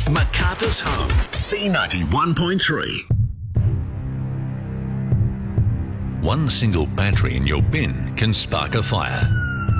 Macarthur's home, C91.3. One single battery in your bin can spark a fire.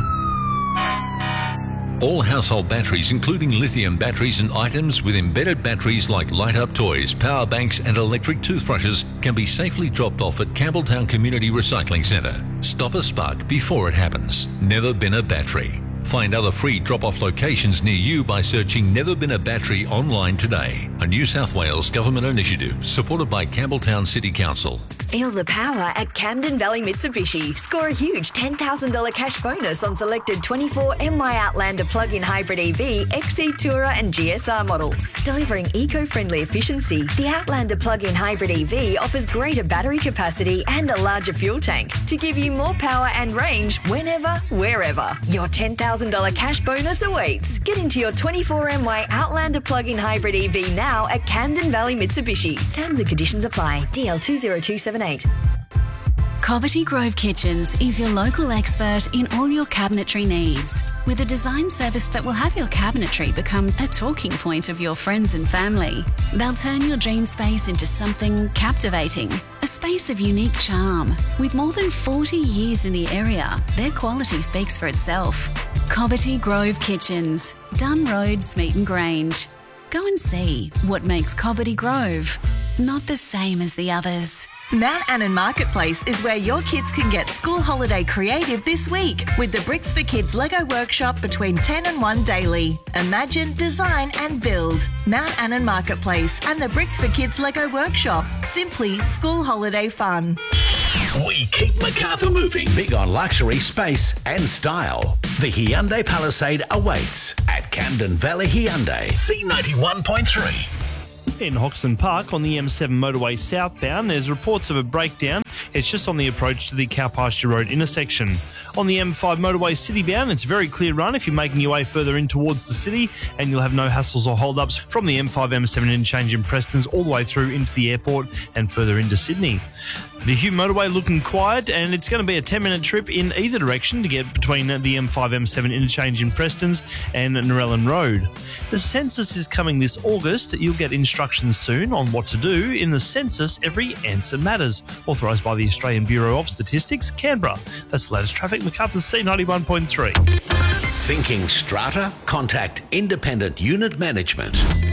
All household batteries, including lithium batteries and items with embedded batteries like light-up toys, power banks and electric toothbrushes, can be safely dropped off at Campbelltown Community Recycling Centre. Stop a spark before it happens. Never Been a Battery. Find other free drop-off locations near you by searching Never Been a Battery online today. A New South Wales government initiative supported by Campbelltown City Council. Feel the power at Camden Valley Mitsubishi. Score a huge $10,000 cash bonus on selected 24 MY Outlander plug-in hybrid EV, XE Tourer and GSR models. Delivering eco-friendly efficiency, the Outlander plug-in hybrid EV offers greater battery capacity and a larger fuel tank to give you more power and range whenever, wherever. Your $10,000 cash bonus awaits. Get into your 24 MY Outlander plug-in hybrid EV now at Camden Valley Mitsubishi. Terms and conditions apply. DL 20278. Cobbitty Grove Kitchens is your local expert in all your cabinetry needs, with a design service that will have your cabinetry become a talking point of your friends and family. They'll turn your dream space into something captivating, a space of unique charm. With more than 40 years in the area, their quality speaks for itself. Cobbitty Grove Kitchens, Dunn Road, Smeaton Grange. Go and see what makes Cobbitty Grove not the same as the others. Mount Annan Marketplace is where your kids can get school holiday creative this week with the Bricks for Kids Lego workshop between 10 and 1 daily. Imagine, design and build. Mount Annan Marketplace and the Bricks for Kids Lego workshop. Simply school holiday fun. We keep Macarthur moving. Big on luxury, space and style. The Hyundai Palisade awaits at Camden Valley Hyundai, C91.3. In Hoxton Park on the M7 motorway southbound, there's reports of a breakdown. It's just on the approach to the Cowpasture Road intersection. On the M5 motorway citybound, it's a very clear run if you're making your way further in towards the city, and you'll have no hassles or hold-ups from the M5 M7 interchange in Prestons all the way through into the airport and further into Sydney. The Hume motorway looking quiet, and it's going to be a 10-minute trip in either direction to get between the M5 M7 interchange in Prestons and Narellan Road. The census is coming this August. You'll get instructions soon on what to do in the census. Every answer matters. Authorised by the Australian Bureau of Statistics, Canberra. That's the latest traffic. Macarthur C91.3. Thinking strata? Contact Independent Unit Management.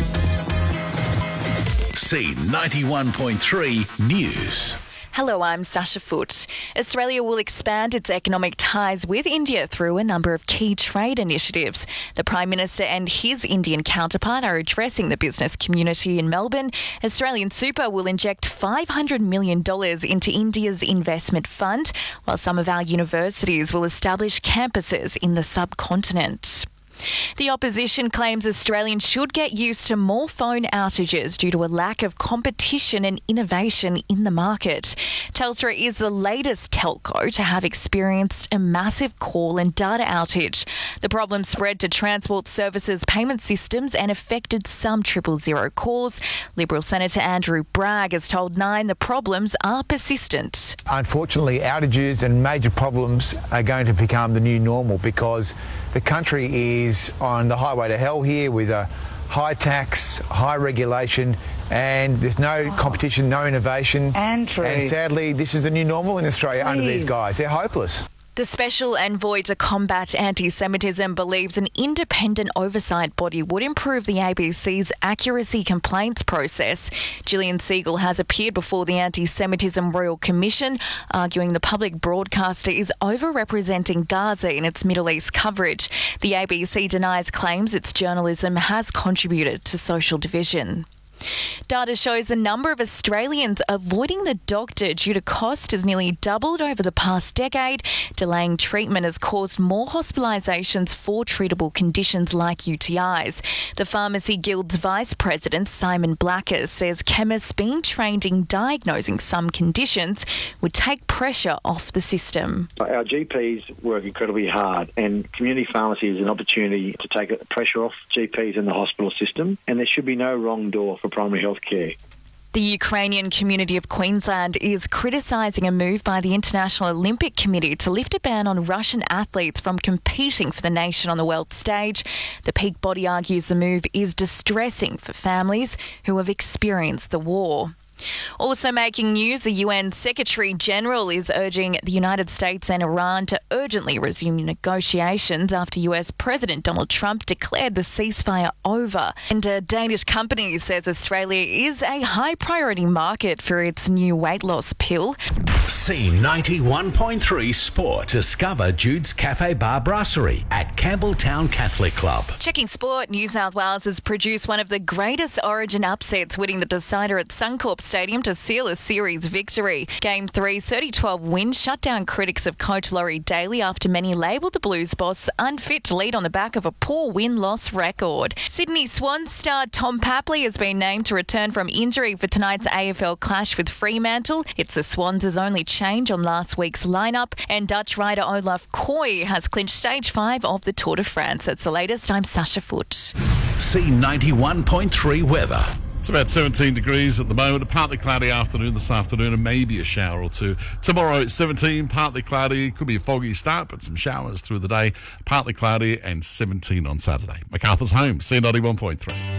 C91.3 News. Hello, I'm Sasha Foote. Australia will expand its economic ties with India through a number of key trade initiatives. The Prime Minister and his Indian counterpart are addressing the business community in Melbourne. Australian Super will inject $500 million into India's investment fund, while some of our universities will establish campuses in the subcontinent. The opposition claims Australians should get used to more phone outages due to a lack of competition and innovation in the market. Telstra is the latest telco to have experienced a massive call and data outage. The problem spread to transport services payment systems and affected some 000 calls. Liberal Senator Andrew Bragg has told Nine the problems are persistent. Unfortunately, outages and major problems are going to become the new normal because the country is on the highway to hell here with a high tax, high regulation, and there's no competition, no innovation. Andrew. And sadly, this is the new normal in Australia under these guys. They're hopeless. The Special Envoy to Combat Anti-Semitism believes an independent oversight body would improve the ABC's accuracy complaints process. Gillian Siegel has appeared before the Anti-Semitism Royal Commission, arguing the public broadcaster is overrepresenting Gaza in its Middle East coverage. The ABC denies claims its journalism has contributed to social division. Data shows the number of Australians avoiding the doctor due to cost has nearly doubled over the past decade. Delaying treatment has caused more hospitalisations for treatable conditions like UTIs. The Pharmacy Guild's Vice President, Simon Blacker, says chemists being trained in diagnosing some conditions would take pressure off the system. Our GPs work incredibly hard, and community pharmacy is an opportunity to take the pressure off GPs in the hospital system, and there should be no wrong door for primary health care. The Ukrainian community of Queensland is criticising a move by the International Olympic Committee to lift a ban on Russian athletes from competing for the nation on the world stage. The peak body argues the move is distressing for families who have experienced the war. Also making news, the UN Secretary-General is urging the United States and Iran to urgently resume negotiations after US President Donald Trump declared the ceasefire over. And a Danish company says Australia is a high-priority market for its new weight loss pill. C91.3 Sport. Discover Jude's Cafe Bar Brasserie at Campbelltown Catholic Club. Checking sport, New South Wales has produced one of the greatest Origin upsets, winning the decider at Suncorp Stadium to seal a series victory. Game 3, 30-12 win shut down critics of coach Laurie Daly after many labelled the Blues boss unfit to lead on the back of a poor win-loss record. Sydney Swans star Tom Papley has been named to return from injury for tonight's AFL clash with Fremantle. It's the Swans' only change on last week's lineup, and Dutch rider Olaf Koy has clinched stage 5 of the Tour de France. That's the latest. I'm Sasha Foote. C91.3 weather. It's about 17 degrees at the moment, a partly cloudy afternoon this afternoon and maybe a shower or two. Tomorrow it's 17, partly cloudy, could be a foggy start, but some showers through the day, partly cloudy and 17 on Saturday. MacArthur's home, C91.3.